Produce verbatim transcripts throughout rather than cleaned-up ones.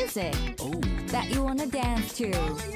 music that you wanna dance to.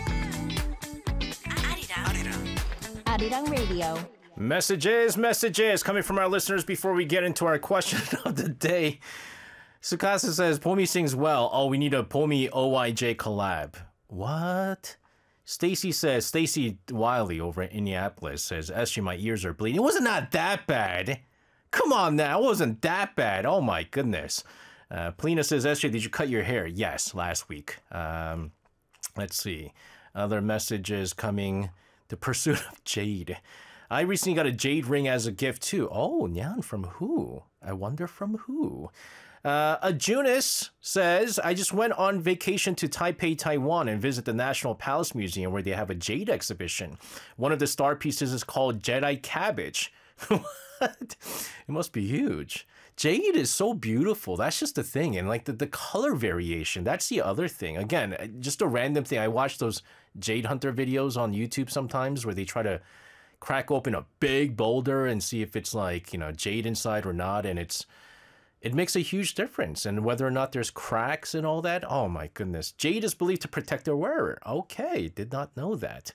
Arirang Radio. Messages, messages coming from our listeners before we get into our question of the day. Sukasa says, Pomi sings well. Oh, we need a Pomi O Y J collab. What? Stacy says, Stacy Wiley over in Indianapolis says, S G, my ears are bleeding. It wasn't not that bad. Come on now, it wasn't that bad. Oh my goodness. Uh, Polina says, S J, did you cut your hair? Yes, last week. Um, let's see. Other messages coming. The pursuit of jade. I recently got a jade ring as a gift too. Oh, Nyan, from who? I wonder from who? Uh, Ajunis says, I just went on vacation to Taipei, Taiwan and visit the National Palace Museum where they have a jade exhibition. One of the star pieces is called Jedi Cabbage. What? It must be huge. Jade is so beautiful. That's just the thing. And like the, the color variation, that's the other thing. Again, just a random thing. I watch those Jade Hunter videos on YouTube sometimes where they try to crack open a big boulder and see if it's like, you know, jade inside or not. And it's, it makes a huge difference. And whether or not there's cracks and all that. Oh my goodness. Jade is believed to protect their wearer. Okay. Did not know that.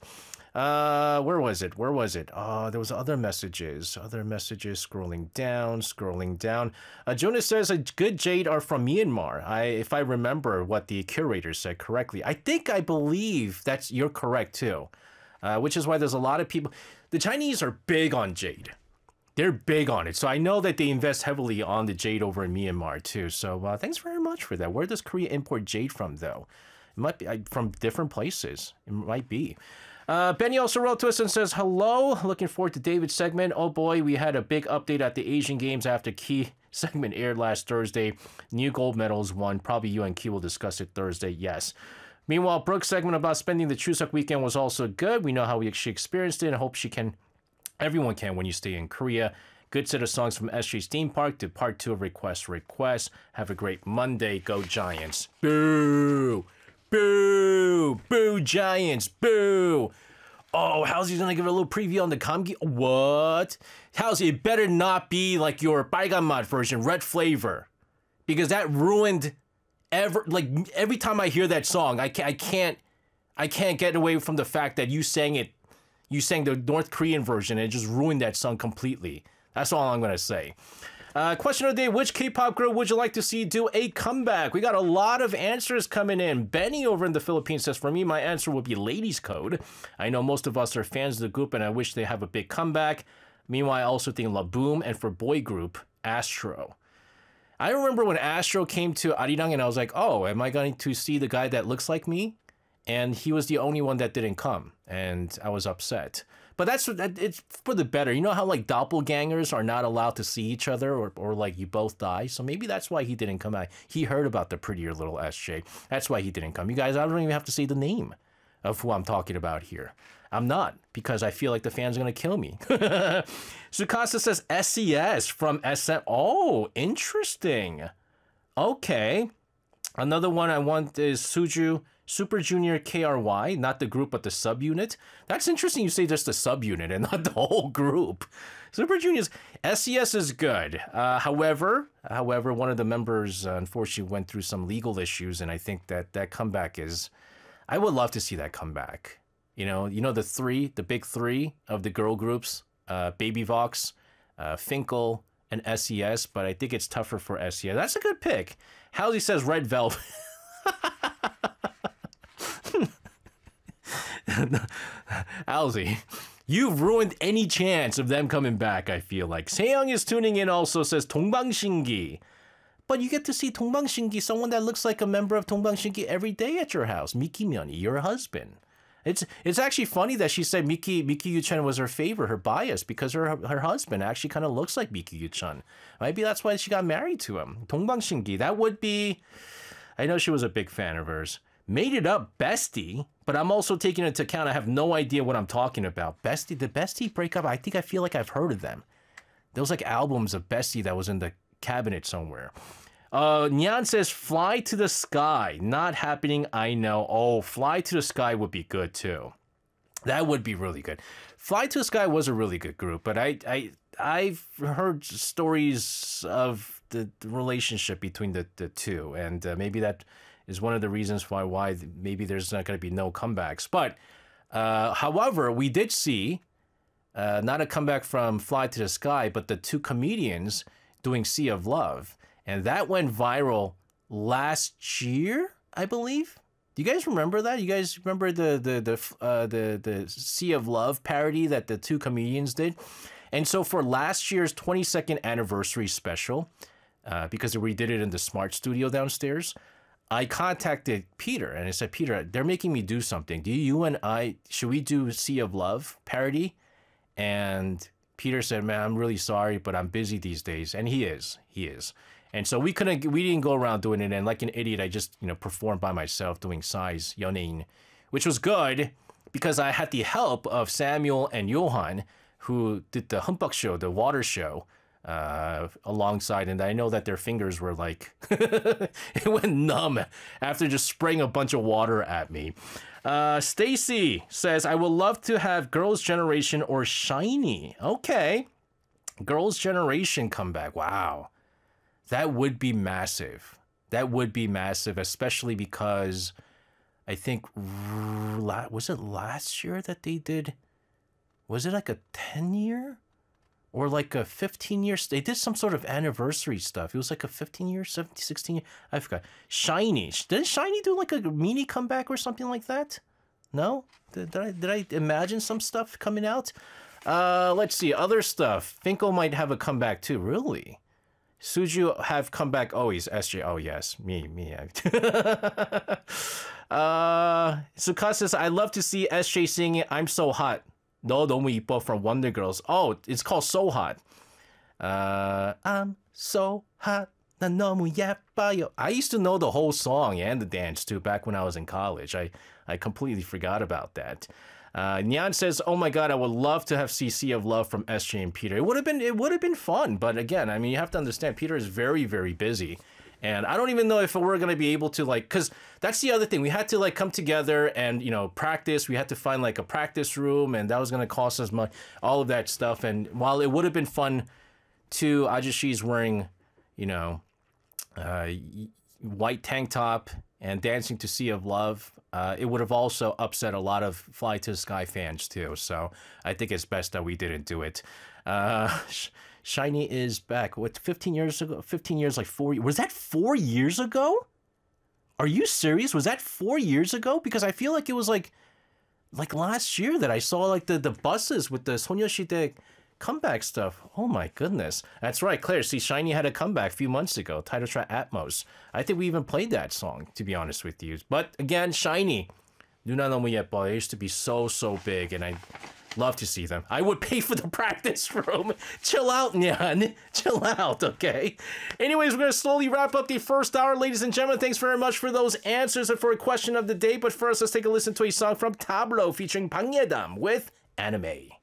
Uh, where was it? Where was it? Oh, there was other messages. Other messages. Scrolling down, scrolling down. Uh, Jonas says a good jade are from Myanmar. I, if I remember what the curator said correctly, I think I believe that's you're correct too. Uh, which is why there's a lot of people. The Chinese are big on jade. They're big on it. So I know that they invest heavily on the jade over in Myanmar too. So uh, thanks very much for that. Where does Korea import jade from though? It might be uh, from different places. It might be. Uh, Benny also wrote to us and says, hello, looking forward to David's segment. Oh boy, we had a big update at the Asian Games after Key segment aired last Thursday. New gold medals won. Probably you and Key will discuss it Thursday. Yes. Meanwhile, Brooke's segment about spending the Chuseok weekend was also good. We know how she experienced it and hope she can, everyone can when you stay in Korea. Good set of songs from S J's theme park to part two of Request Request. Have a great Monday. Go Giants. Boo! Boo! Boo Giants! Boo! Oh, Halsey's gonna give a little preview on the Kamgi. What? Halsey, it better not be like your Baiganmat version, red flavor. Because that ruined ever like every time I hear that song, I can't I can't I can't get away from the fact that you sang it you sang the North Korean version and it just ruined that song completely. That's all I'm gonna say. Uh, question of the day, which K-pop group would you like to see do a comeback? We got a lot of answers coming in. Benny over in the Philippines says, for me, my answer would be Ladies Code. I know most of us are fans of the group and I wish they have a big comeback. Meanwhile, I also think La Boom, and for boy group, Astro. I remember when Astro came to Arirang and I was like, oh, am I going to see the guy that looks like me? And he was the only one that didn't come. And I was upset. But that's that. It's for the better. You know how like doppelgangers are not allowed to see each other, or, or like you both die. So maybe that's why he didn't come out. He heard about the prettier little S J. That's why he didn't come. You guys, I don't even have to say the name of who I'm talking about here. I'm not, because I feel like the fans are gonna kill me. Sukasa says S C S from S M. Oh, interesting. Okay. Another one I want is Suju. Super Junior K R Y, not the group, but the subunit. That's interesting you say just the subunit and not the whole group. Super Junior's S C S is good. Uh, however, however, one of the members uh, unfortunately went through some legal issues, and I think that that comeback is, I would love to see that comeback. You know, you know the three, the big three of the girl groups, uh, Baby Vox, uh, Finkel, and S C S, but I think it's tougher for S C S. That's a good pick. Halsey says Red Velvet. Alzi, you've ruined any chance of them coming back, I feel like. Seyoung is tuning in also, says 동방신기. But you get to see 동방신기, someone that looks like a member of 동방신기 every day at your house. Miki Myoni, your husband. It's it's actually funny that she said Miki Miki Yuchun was her favorite, her bias, because her her husband actually kind of looks like Miki Yuchun. Maybe that's why she got married to him. 동방신기, that would be... I know she was a big fan of hers. Made It Up, Bestie, but I'm also taking into account I have no idea what I'm talking about. Bestie, the Bestie breakup, I think I feel like I've heard of them. There was like albums of Bestie that was in the cabinet somewhere. Uh, Nyan says, Fly to the Sky. Not happening, I know. Oh, Fly to the Sky would be good too. That would be really good. Fly to the Sky was a really good group, but I, I, I've heard stories of the, the relationship between the, the two, and uh, maybe that is one of the reasons why why maybe there's not going to be no comebacks. But uh, however, we did see uh, not a comeback from Fly to the Sky, but the two comedians doing Sea of Love, and that went viral last year, I believe. Do you guys remember that? You guys remember the the the uh, the the Sea of Love parody that the two comedians did? And so for last year's twenty-second anniversary special, uh, because we did it in the Smart Studio downstairs, I contacted Peter and I said, Peter, they're making me do something. Do you and I, should we do Sea of Love parody? And Peter said, man, I'm really sorry, but I'm busy these days. And he is, he is. And so we couldn't, we didn't go around doing it. And like an idiot, I just, you know, performed by myself doing Psy's 연예인, which was good because I had the help of Samuel and Johan, who did the Humbug Show, the water show, uh, alongside. And I know that their fingers were like, it went numb after just spraying a bunch of water at me. Uh, Stacy says, I would love to have Girls' Generation or SHINee. Okay. Girls' Generation comeback. Wow. That would be massive. That would be massive, especially because I think, was it last year that they did? Was it like a ten year or like a fifteen year? They did some sort of anniversary stuff. It was like a fifteen year, seventeen, sixteen year. I forgot. SHINee. Didn't SHINee do like a mini comeback or something like that? No? Did, did, I, did I imagine some stuff coming out? Uh, let's see. Other stuff. Finkel might have a comeback too. Really? Suju have comeback always. S J. Oh, yes. Me. Me. uh, Suka says, I love to see S J singing I'm So Hot. No, 너무 이뻐 from Wonder Girls. Oh, it's called So Hot. Uh, I'm so hot. 난 너무 예뻐요. I used to know the whole song and the dance too back when I was in college. I, I completely forgot about that. Uh, Nyan says, "Oh my God, I would love to have C C of Love from S J and Peter. It would have been, it would have been fun, but again, I mean, you have to understand, Peter is very, very busy, and I don't even know if we're gonna be able to like, cause that's the other thing. We had to like come together and you know practice. We had to find like a practice room, and that was gonna cost us money, all of that stuff. And while it would have been fun, to Ajishi's wearing, you know, uh, white tank top and dancing to Sea of Love. Uh, it would have also upset a lot of Fly to the Sky fans too. So I think it's best that we didn't do it. Uh, SHINee is back. What, fifteen years ago? fifteen years, like four. Was that four years ago? Are you serious? Was that four years ago? Because I feel like it was like, like last year that I saw like the, the buses with the Sonyeoshide comeback stuff. Oh my goodness. That's right, Claire. See, SHINee had a comeback a few months ago. Title track Atmos. I think we even played that song, to be honest with you. But again, SHINee. 누나 너무 예뻐. They used to be so, so big, and I love to see them. I would pay for the practice room. Chill out, Nyan. Chill out, okay? Anyways, we're going to slowly wrap up the first hour. Ladies and gentlemen, thanks very much for those answers and for a question of the day. But first, let's take a listen to a song from Tablo featuring Bang Yedam with Anime.